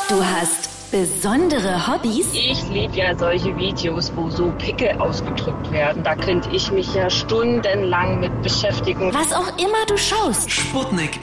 Du hast besondere Hobbys? Ich liebe ja solche Videos, wo so Pickel ausgedrückt werden. Da könnte ich mich ja stundenlang mit beschäftigen. Was auch immer du schaust. Sputnik